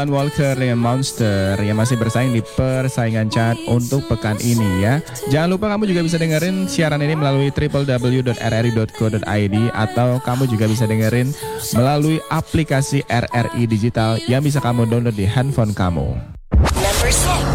Walker dengan Monster yang masih bersaing di persaingan chart untuk pekan ini ya. Jangan lupa kamu juga bisa dengerin siaran ini melalui www.rri.co.id atau kamu juga bisa dengerin melalui aplikasi RRI Digital yang bisa kamu download di handphone kamu. Number 6.